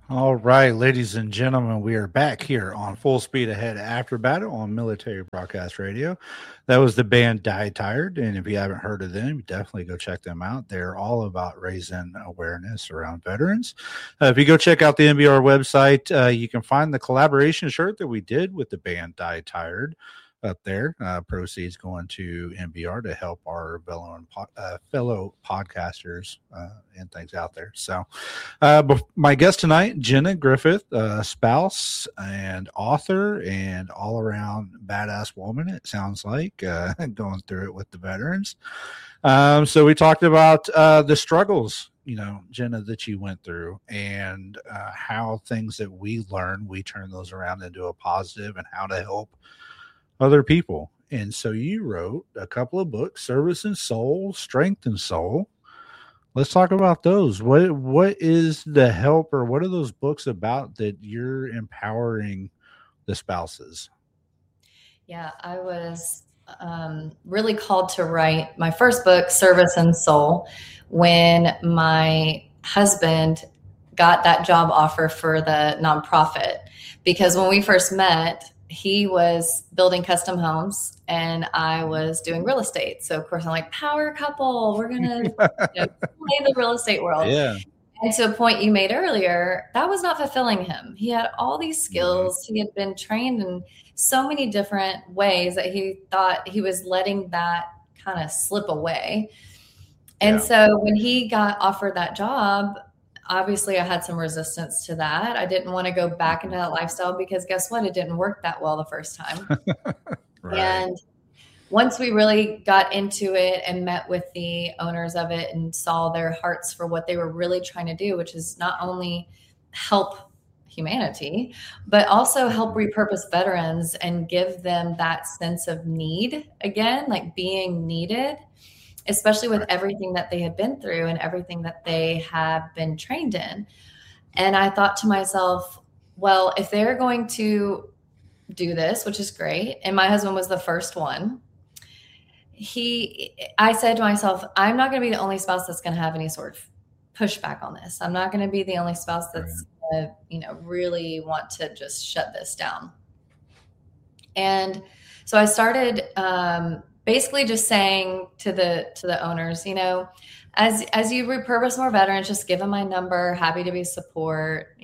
All right, ladies and gentlemen, we are back here on Full Speed Ahead After Battle on Military Broadcast Radio. That was the band Die Tired, and if you haven't heard of them, definitely go check them out. They're all about raising awareness around veterans. If you go check out the NBR website, you can find the collaboration shirt that we did with the band Die Tired up there. Proceeds going to NBR to help our fellow podcasters and things out there. So, my guest tonight, Jenna Griffith, spouse and author and all around badass woman, it sounds like, going through it with the veterans. So, we talked about the struggles, Jenna, that you went through and how things that we learn, we turn those around into a positive and how to help other people. And so you wrote a couple of books, Service and Soul, Strength and Soul. Let's talk about those. What is the help, or what are those books about that you're empowering the spouses? Yeah, I was really called to write my first book, Service and Soul, when my husband got that job offer for the nonprofit. Because when we first met, he was building custom homes and I was doing real estate. So of course I'm like, power couple, we're going to play the real estate world. Yeah. And to a point you made earlier, that was not fulfilling him. He had all these skills. He had been trained in so many different ways that he thought he was letting that kind of slip away. And so when he got offered that job, obviously I had some resistance to that. I didn't want to go back into that lifestyle because guess what? It didn't work that well the first time. Right. And once we really got into it and met with the owners of it and saw their hearts for what they were really trying to do, which is not only help humanity, but also help repurpose veterans and give them that sense of need again, like being needed, especially with everything that they had been through and everything that they have been trained in. And I thought to myself, well, if they're going to do this, which is great, and my husband was the first one, I said to myself, I'm not going to be the only spouse that's going to have any sort of pushback on this. I'm not going to be the only spouse that's going to, really want to just shut this down. And so I started, basically just saying to the owners, as you repurpose more veterans, just give them my number, happy to be support,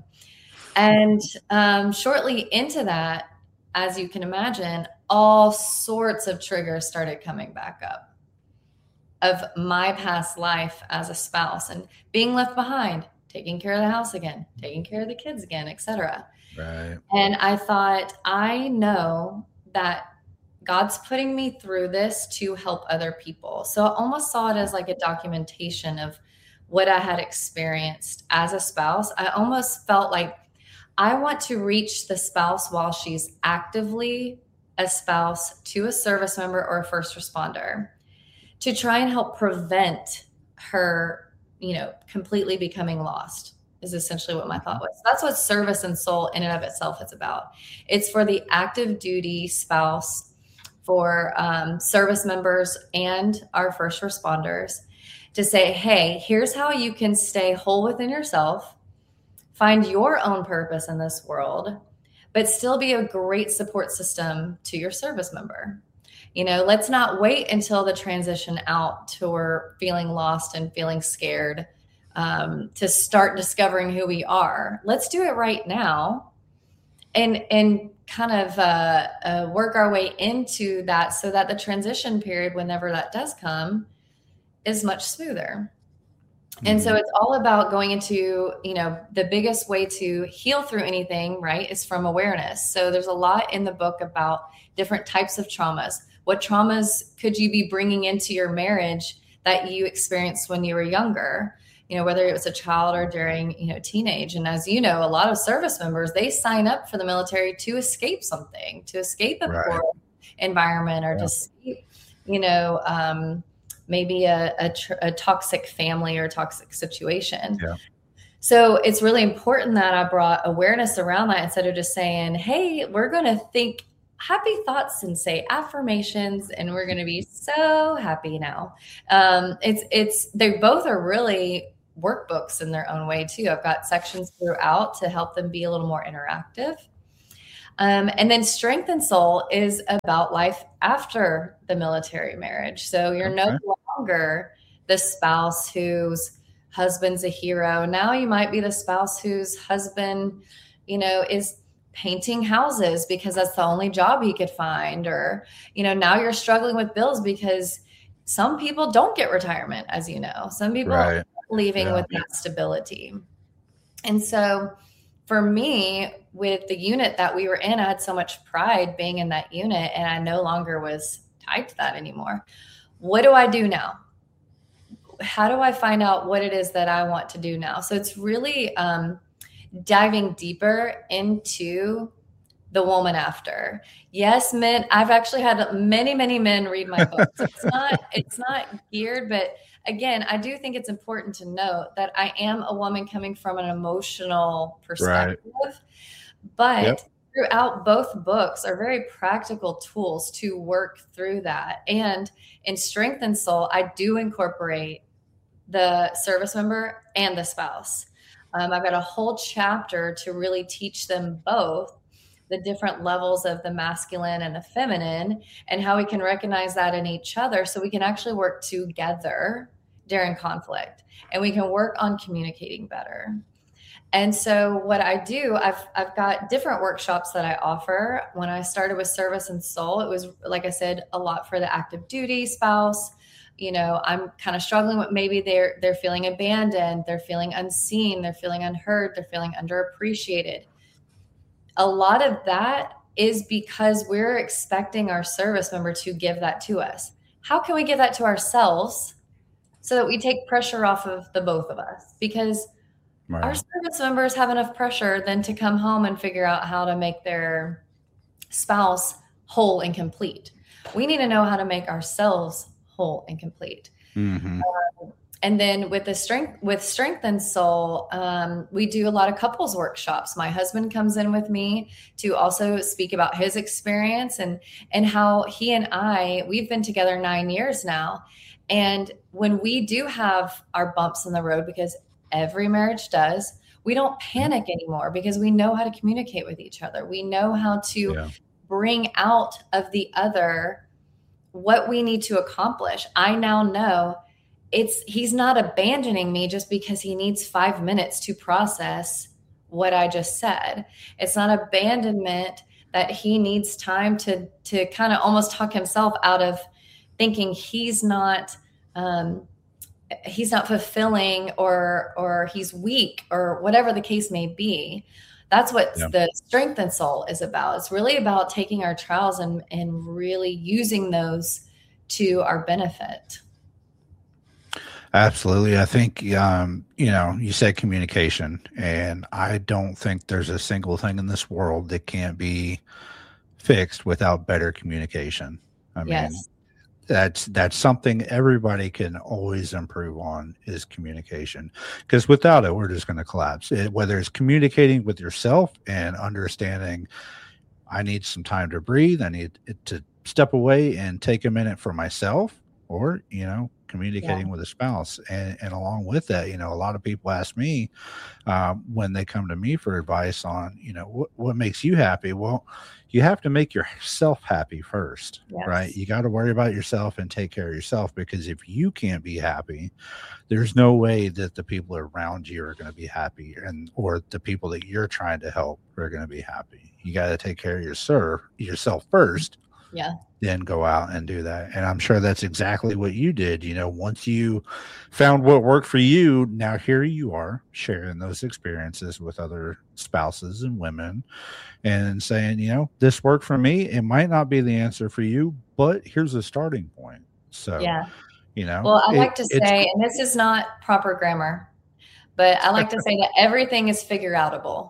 And shortly into that, as you can imagine, all sorts of triggers started coming back up of my past life as a spouse and being left behind, taking care of the house again, taking care of the kids again, etc. Right. And I thought, I know that God's putting me through this to help other people. So I almost saw it as like a documentation of what I had experienced as a spouse. I almost felt like I want to reach the spouse while she's actively a spouse to a service member or a first responder to try and help prevent her, completely becoming lost is essentially what my thought was. That's what Service and Soul in and of itself is about. It's for the active duty spouse, for service members and our first responders to say, hey, here's how you can stay whole within yourself, find your own purpose in this world, but still be a great support system to your service member. Let's not wait until the transition out to we're feeling lost and feeling scared to start discovering who we are. Let's do it right now and kind of work our way into that so that the transition period, whenever that does come, is much smoother. And so it's all about going into, the biggest way to heal through anything, right, is from awareness. So there's a lot in the book about different types of traumas. What traumas could you be bringing into your marriage that you experienced when you were younger? Whether it was a child or during, teenage. And as you know, a lot of service members, they sign up for the military to escape something, to escape a poor environment or to escape, maybe a toxic family or toxic situation. Yeah. So it's really important that I brought awareness around that instead of just saying, hey, we're going to think happy thoughts and say affirmations and we're going to be so happy now. They both are really workbooks in their own way too. I've got sections throughout to help them be a little more interactive. And then Strength and Soul is about life after the military marriage. So you're no longer the spouse whose husband's a hero. Now you might be the spouse whose husband, is painting houses because that's the only job he could find. Or, now you're struggling with bills because some people don't get retirement, as you know. Some people are leaving with that stability. And so for me, with the unit that we were in, I had so much pride being in that unit, and I no longer was tied to that anymore. What do I do now? How do I find out what it is that I want to do now? So it's really diving deeper into the woman after. Yes, men. I've actually had many, many men read my books. It's not geared, but again, I do think it's important to note that I am a woman coming from an emotional perspective, but throughout both books are very practical tools to work through that. And in Strength and Soul, I do incorporate the service member and the spouse. I've got a whole chapter to really teach them both the different levels of the masculine and the feminine and how we can recognize that in each other so we can actually work together during conflict and we can work on communicating better. And so what I do, I've got different workshops that I offer. When I started with Service and Soul, it was, like I said, a lot for the active duty spouse. I'm kind of struggling with maybe they're feeling abandoned, they're feeling unseen, they're feeling unheard, they're feeling underappreciated. A lot of that is because we're expecting our service member to give that to us. How can we give that to ourselves so that we take pressure off of the both of us? Because our service members have enough pressure then to come home and figure out how to make their spouse whole and complete. We need to know how to make ourselves whole and complete. Mm-hmm. And then with Strength and Soul, we do a lot of couples workshops. My husband comes in with me to also speak about his experience and how he and we've been together 9 years now. And when we do have our bumps in the road, because every marriage does, we don't panic anymore because we know how to communicate with each other. We know how to bring out of the other what we need to accomplish. I now know he's not abandoning me just because he needs 5 minutes to process what I just said. It's not abandonment that he needs time to kind of almost talk himself out of thinking he's not fulfilling or he's weak or whatever the case may be. That's what the Strength and Soul is about. It's really about taking our trials and really using those to our benefit. Absolutely. I think, you said communication, and I don't think there's a single thing in this world that can't be fixed without better communication. I mean, that's something everybody can always improve on is communication, because without it, we're just going to collapse. Whether it's communicating with yourself and understanding, I need some time to breathe. I need to step away and take a minute for myself, or, communicating with a spouse. And along with that, a lot of people ask me when they come to me for advice on, what makes you happy? Well, you have to make yourself happy first, right? You got to worry about yourself and take care of yourself, because if you can't be happy, there's no way that the people around you are going to be happy, or the people that you're trying to help are going to be happy. You got to take care of yourself first. Then go out and do that. And I'm sure that's exactly what you did. Once you found what worked for you, now here you are sharing those experiences with other spouses and women and saying, this worked for me. It might not be the answer for you, but here's a starting point. So, well, I like to say, and this is not proper grammar, but I like to say that everything is figure outable.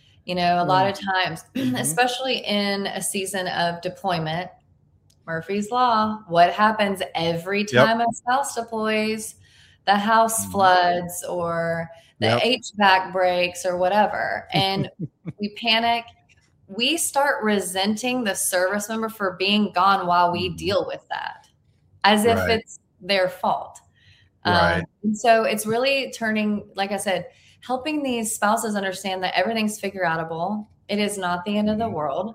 A lot of times, especially in a season of deployment, Murphy's Law, what happens every time a spouse deploys? The house floods or the HVAC breaks or whatever. And we panic. We start resenting the service member for being gone while we deal with that, as if it's their fault. Right. And so it's really turning, like I said, helping these spouses understand that everything's figure outable. It is not the end of the world.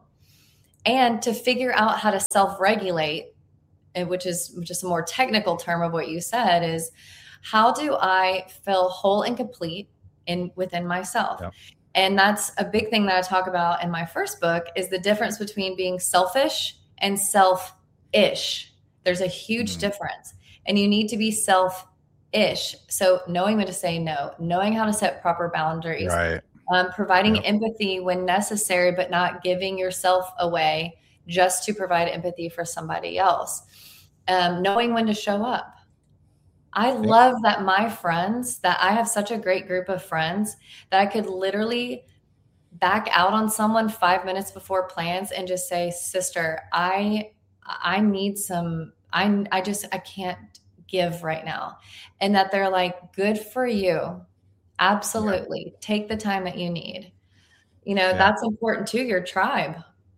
And to figure out how to self-regulate, which is just a more technical term of what you said, is how do I feel whole and complete within myself? Yep. And that's a big thing that I talk about in my first book, is the difference between being selfish and self-ish. There's a huge difference, and you need to be self-ish. So knowing when to say no, knowing how to set proper boundaries, Right. Providing empathy when necessary, but not giving yourself away just to provide empathy for somebody else. Knowing when to show up. I love that my friends, that I have such a great group of friends that I could literally back out on someone 5 minutes before plans and just say, sister, I need some, I can't give right now. And that they're like, good for you. Absolutely. Yeah. Take the time that you need. That's important too, your tribe.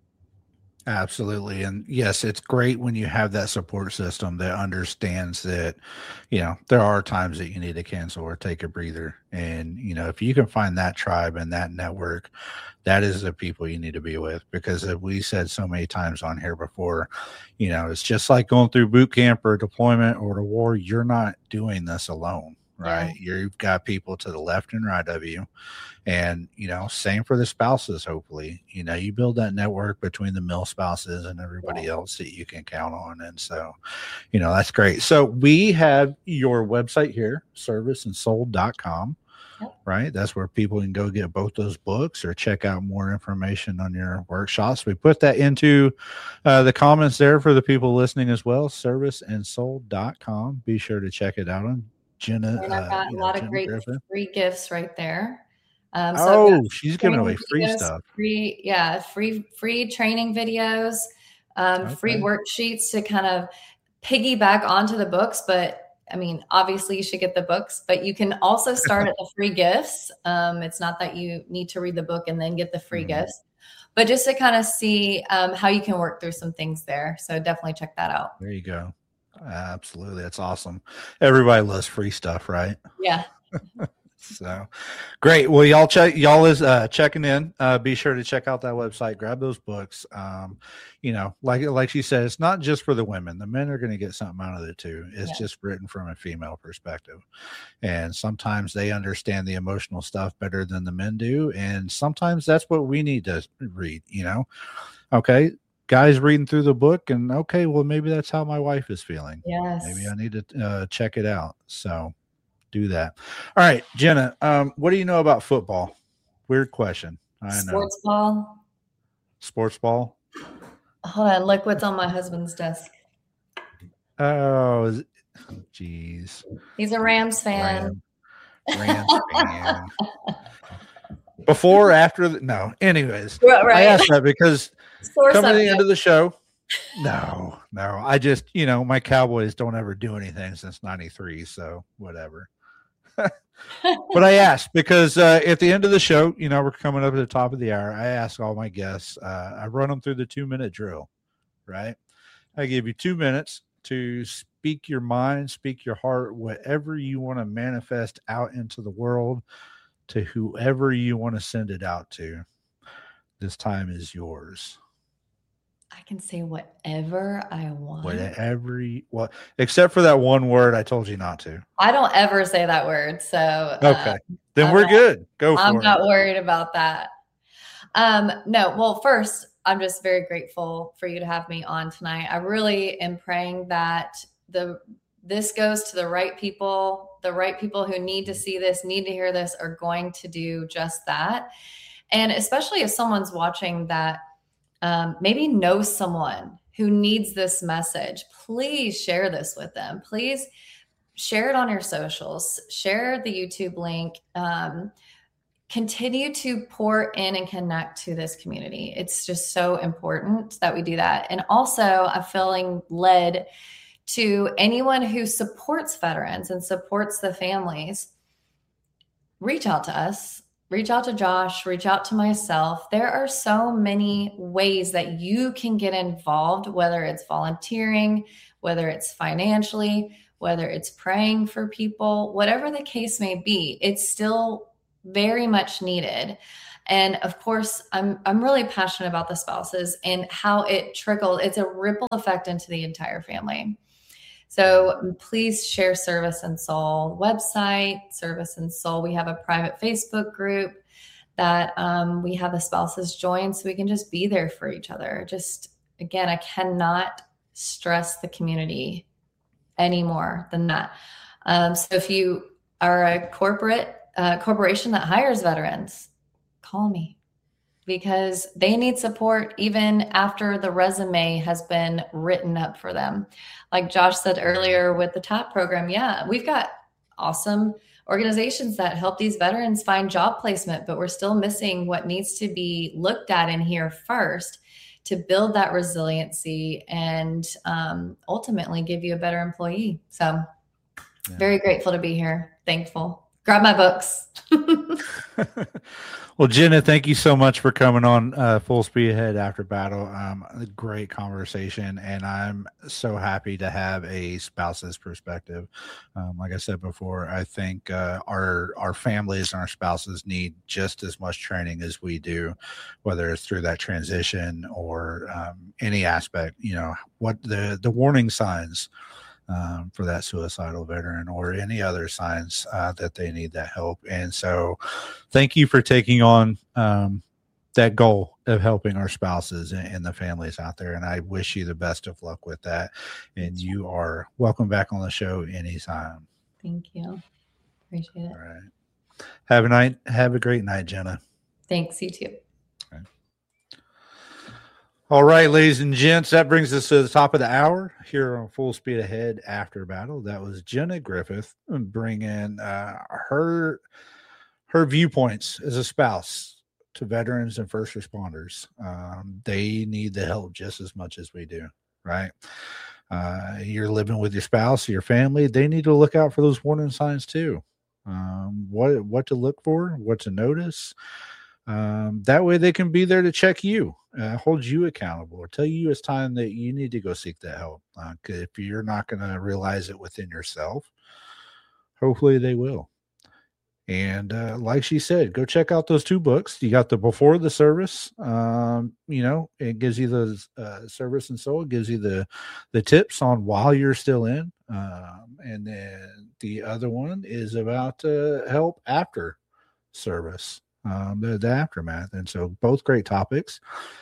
Absolutely. And yes, it's great when you have that support system that understands that, there are times that you need to cancel or take a breather. And, if you can find that tribe and that network, that is the people you need to be with, because as we said so many times on here before, it's just like going through boot camp or deployment or the war. You're not doing this alone, right? Yeah. You've got people to the left and right of you. And, same for the spouses, hopefully, you build that network between the mill spouses and everybody else that you can count on. And so, that's great. So we have your website here, serviceandsold.com, right? That's where people can go get both those books or check out more information on your workshops. We put that into the comments there for the people listening as well, serviceandsold.com. Be sure to check it out on Jenna. And I've got a lot of great free gifts right there. She's giving away free stuff. Free training videos, free worksheets to kind of piggyback onto the books. But I mean, obviously you should get the books, but you can also start at the free gifts. It's not that you need to read the book and then get the free gifts, but just to kind of see how you can work through some things there. So definitely check that out. There you go. Absolutely. That's awesome. Everybody loves free stuff, right? Yeah. So great. Well, y'all is checking in. Be sure to check out that website, grab those books. Like she said, it's not just for the women. The men are going to get something out of it too. It's just written from a female perspective. And sometimes they understand the emotional stuff better than the men do. And sometimes that's what we need to read, Okay. Guys reading through the book and okay, well, maybe that's how my wife is feeling. Yes. Maybe I need to check it out. So do that. All right, Jenna, what do you know about football? Weird question. I know. Sports ball. Hold on. Look what's on my husband's desk. Oh, geez. He's a Rams fan. Rams fan. Before, after, no. Anyways, right. I asked that because coming to the end of the show, no. I just, my Cowboys don't ever do anything since 93, so whatever. But I asked because at the end of the show, we're coming up at the top of the hour. I ask all my guests, I run them through the 2-minute drill, right? I give you 2 minutes to speak your mind, speak your heart, whatever you want to manifest out into the world to whoever you want to send it out to. This time is yours. I can say whatever I want. Except for that one word I told you not to. I don't ever say that word. So okay. Then we're good. Go for it. I'm not worried about that. No, well, first, I'm just very grateful for you to have me on tonight. I really am praying that this goes to the right people who need to see this, need to hear this, are going to do just that. And especially if someone's watching that maybe knows someone who needs this message, please share this with them. Please share it on your socials, share the YouTube link, continue to pour in and connect to this community. It's just so important that we do that. And also I'm feeling led to anyone who supports veterans and supports the families, reach out to us. Reach out to Josh, reach out to myself. There are so many ways that you can get involved, whether it's volunteering, whether it's financially, whether it's praying for people, whatever the case may be, it's still very much needed. And of course, I'm really passionate about the spouses and how it trickled. It's a ripple effect into the entire family. So please share Service and Soul website, Service and Soul. We have a private Facebook group that we have the spouses join so we can just be there for each other. Just, again, I cannot stress the community any more than that. So if you are a corporation that hires veterans, call me, because they need support even after the resume has been written up for them. Like Josh said earlier with the TAP program, yeah, we've got awesome organizations that help these veterans find job placement, but we're still missing what needs to be looked at in here first to build that resiliency and ultimately give you a better employee. So very grateful to be here. Thankful. Grab my books. Well, Jenna, thank you so much for coming on Full Speed Ahead After Battle. A great conversation, and I'm so happy to have a spouse's perspective. Like I said before, I think our families and our spouses need just as much training as we do, whether it's through that transition or any aspect, what the warning signs for that suicidal veteran or any other signs that they need that help. And so thank you for taking on that goal of helping our spouses and the families out there. And I wish you the best of luck with that. And you are welcome back on the show anytime. Thank you. Appreciate it. All right. Have a great night, Jenna. Thanks. You too. All right, ladies and gents, that brings us to the top of the hour here on Full Speed Ahead After Battle. That was Jenna Griffith bringing her viewpoints as a spouse to veterans and first responders. They need the help just as much as we do, right? You're living with your spouse, your family. They need to look out for those warning signs too. What to look for, what to notice. That way they can be there to check you, hold you accountable, or tell you it's time that you need to go seek that help. If you're not going to realize it within yourself, hopefully they will. And like she said, go check out those 2 books. You got the Before the Service. It gives you the Service and Soul. It gives you the tips on while you're still in. And then the other one is about help after service. The aftermath. And so both great topics.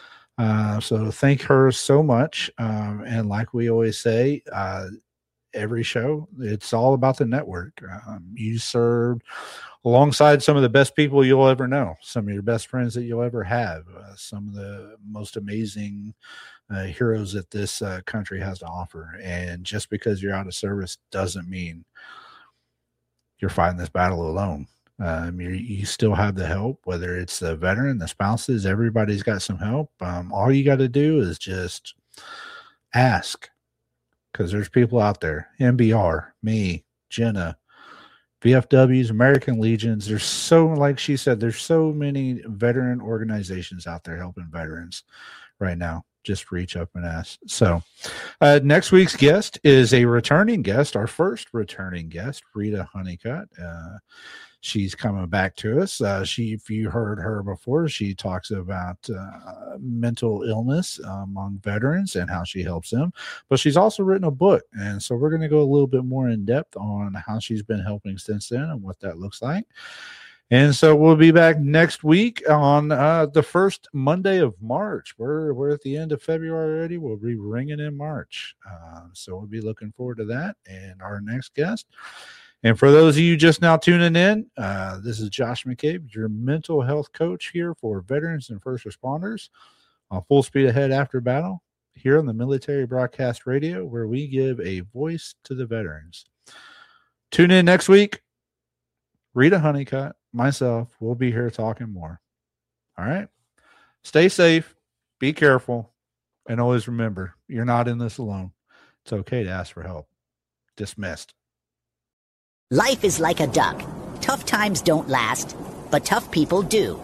So thank her so much. And like we always say, every show, it's all about the network. You served alongside some of the best people you'll ever know, some of your best friends that you'll ever have, some of the most amazing heroes that this country has to offer. And just because you're out of service doesn't mean you're fighting this battle alone. You still have the help, whether it's the veteran, the spouses, everybody's got some help. All you got to do is just ask, because there's people out there, MBR, me, Jenna, VFWs, American Legions. There's like she said, there's so many veteran organizations out there helping veterans right now. Just reach up and ask. So next week's guest is a returning guest, our first returning guest, Rita Honeycutt. She's coming back to us. If you heard her before, she talks about mental illness among veterans and how she helps them. But she's also written a book. And so we're going to go a little bit more in depth on how she's been helping since then and what that looks like. And so we'll be back next week on the first Monday of March. We're at the end of February already. We'll be ringing in March. So we'll be looking forward to that and our next guest. And for those of you just now tuning in, this is Josh McCabe, your mental health coach here for veterans and first responders on Full Speed Ahead After Battle here on the Military Broadcast Radio, where we give a voice to the veterans. Tune in next week. Rita Honeycutt, myself, we'll be here talking more. All right. Stay safe. Be careful. And always remember, you're not in this alone. It's okay to ask for help. Dismissed. Life is like a duck. Tough times don't last, but tough people do.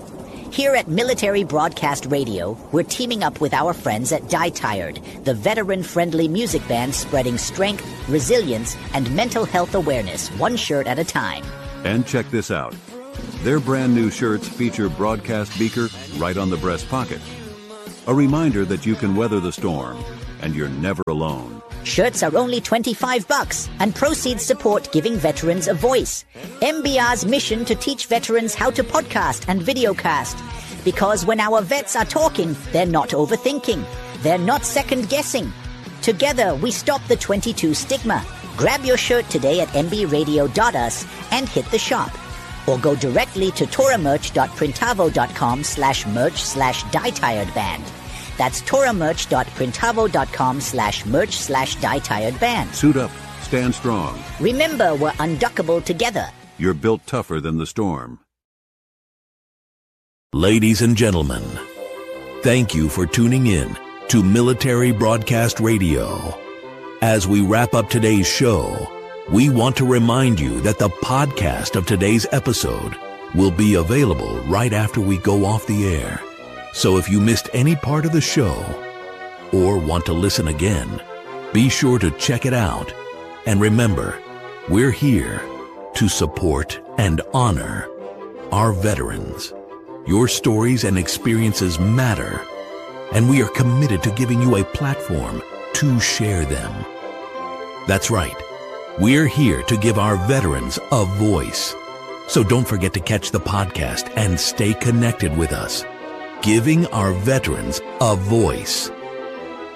Here at Military Broadcast Radio, we're teaming up with our friends at Die Tired, the veteran-friendly music band spreading strength, resilience, and mental health awareness one shirt at a time. And check this out. Their brand new shirts feature broadcast beaker right on the breast pocket. A reminder that you can weather the storm, and you're never alone. Shirts are only $25, and proceeds support giving veterans a voice. MBR's mission to teach veterans how to podcast and videocast. Because when our vets are talking, they're not overthinking. They're not second-guessing. Together, we stop the 22 stigma. Grab your shirt today at mbradio.us and hit the shop. Or go directly to toramerch.printavo.com/merch/dietiredband. That's toramerch.printavo.com/merch/dietiredband. Suit up. Stand strong. Remember, we're unduckable together. You're built tougher than the storm. Ladies and gentlemen, thank you for tuning in to Military Broadcast Radio. As we wrap up today's show, we want to remind you that the podcast of today's episode will be available right after we go off the air. So if you missed any part of the show or want to listen again, be sure to check it out. And remember, we're here to support and honor our veterans. Your stories and experiences matter, and we are committed to giving you a platform to share them. That's right. We're here to give our veterans a voice. So don't forget to catch the podcast and stay connected with us. Giving our veterans a voice.